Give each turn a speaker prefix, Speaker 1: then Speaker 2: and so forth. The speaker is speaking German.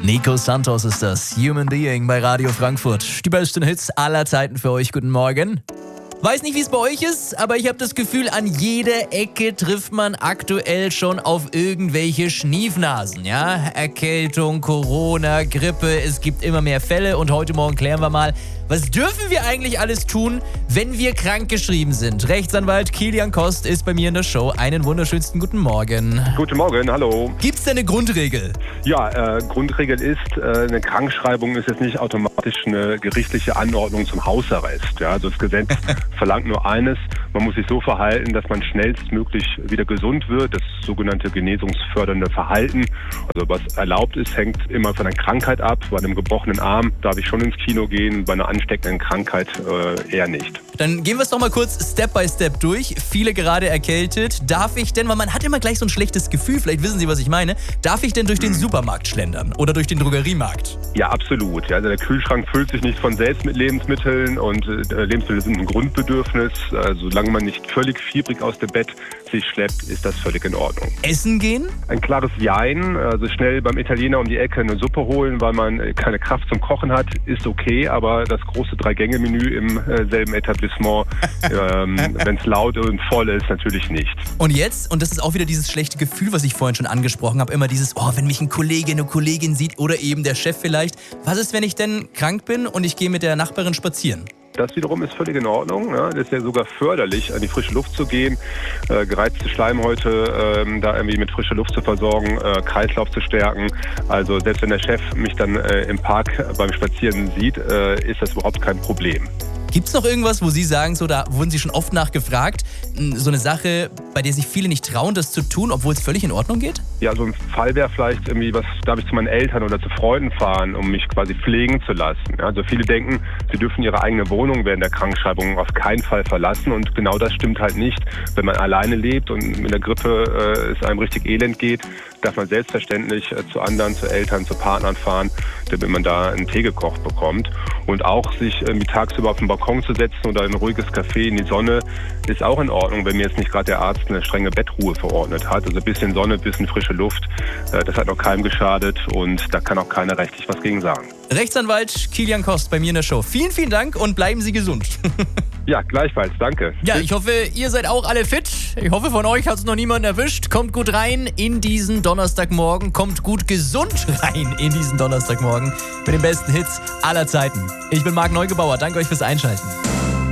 Speaker 1: Nico Santos ist das, Human Being bei Radio Frankfurt. Die besten Hits aller Zeiten für euch. Guten Morgen. Weiß nicht, wie es bei euch ist, aber ich habe das Gefühl, an jeder Ecke trifft man aktuell schon auf irgendwelche Schniefnasen, ja? Erkältung, Corona, Grippe, es gibt immer mehr Fälle und heute Morgen klären wir mal, was dürfen wir eigentlich alles tun, wenn wir krankgeschrieben sind? Rechtsanwalt Kilian Kost ist bei mir in der Show. Einen wunderschönsten guten Morgen.
Speaker 2: Guten Morgen, hallo.
Speaker 1: Gibt's denn eine Grundregel?
Speaker 2: Ja, Grundregel ist, eine Krankschreibung ist jetzt nicht automatisch eine gerichtliche Anordnung zum Hausarrest. Ja, also das Gesetz verlangt nur eines, man muss sich so verhalten, dass man schnellstmöglich wieder gesund wird, das sogenannte genesungsfördernde Verhalten. Also was erlaubt ist, hängt immer von der Krankheit ab. Bei einem gebrochenen Arm darf ich schon ins Kino gehen, bei einer ansteckenden Krankheit eher nicht.
Speaker 1: Dann gehen wir es doch mal kurz Step by Step durch. Viele gerade erkältet. Darf ich denn, weil man hat immer gleich so ein schlechtes Gefühl, vielleicht wissen Sie, was ich meine, darf ich denn durch den Supermarkt schlendern oder durch den Drogeriemarkt?
Speaker 2: Ja, absolut. Ja, also der Kühlschrank füllt sich nicht von selbst mit Lebensmitteln und Lebensmittel sind ein Grundbedürfnis. Solange man nicht völlig fiebrig aus dem Bett sich schleppt, ist das völlig in Ordnung.
Speaker 1: Essen gehen?
Speaker 2: Ein klares Jein. Also schnell beim Italiener um die Ecke eine Suppe holen, weil man keine Kraft zum Kochen hat, ist okay, aber das große 3-Gänge-Menü im selben Etablissement, wenn es laut und voll ist, natürlich nicht.
Speaker 1: Und jetzt, und das ist auch wieder dieses schlechte Gefühl, was ich vorhin schon angesprochen habe, immer dieses, wenn mich ein Kollege, eine Kollegin sieht oder eben der Chef vielleicht. Was ist, wenn ich denn krank bin und ich gehe mit der Nachbarin spazieren?
Speaker 2: Das wiederum ist völlig in Ordnung. Ja. Das ist ja sogar förderlich, an die frische Luft zu gehen, gereizte Schleimhäute da irgendwie mit frischer Luft zu versorgen, Kreislauf zu stärken. Also selbst wenn der Chef mich dann im Park beim Spazieren sieht, ist das überhaupt kein Problem.
Speaker 1: Gibt es noch irgendwas, wo Sie sagen, so da wurden Sie schon oft nachgefragt, so eine Sache, bei der sich viele nicht trauen, das zu tun, obwohl es völlig in Ordnung geht?
Speaker 2: Ja, so ein Fall wäre vielleicht irgendwie, darf ich zu meinen Eltern oder zu Freunden fahren, um mich quasi pflegen zu lassen. Ja, also viele denken, sie dürfen ihre eigene Wohnung während der Krankschreibung auf keinen Fall verlassen und genau das stimmt halt nicht. Wenn man alleine lebt und mit der Grippe es einem richtig elend geht, darf man selbstverständlich zu anderen, zu Eltern, zu Partnern fahren, damit man da einen Tee gekocht bekommt. Und auch sich irgendwie tagsüber auf den Balkon zu setzen oder in ein ruhiges Café in die Sonne ist auch in Ordnung, wenn mir jetzt nicht gerade der Arzt eine strenge Bettruhe verordnet hat. Also ein bisschen Sonne, ein bisschen frische Luft, das hat noch keinem geschadet und da kann auch keiner rechtlich was gegen sagen.
Speaker 1: Rechtsanwalt Kilian Kost bei mir in der Show. Vielen, vielen Dank und bleiben Sie gesund.
Speaker 2: Ja, gleichfalls. Danke.
Speaker 1: Ja, ich hoffe, ihr seid auch alle fit. Ich hoffe, von euch hat es noch niemanden erwischt. Kommt gut rein in diesen Donnerstagmorgen. Kommt gut gesund rein in diesen Donnerstagmorgen mit den besten Hits aller Zeiten. Ich bin Marc Neugebauer. Danke euch fürs Einschalten.